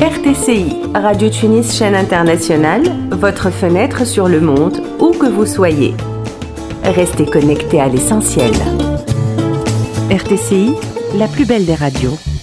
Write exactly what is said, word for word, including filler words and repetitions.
R T C I, Radio Tunis Chaîne Internationale, votre fenêtre sur le monde, où que vous soyez. Restez connectés à l'essentiel. R T C I, la plus belle des radios.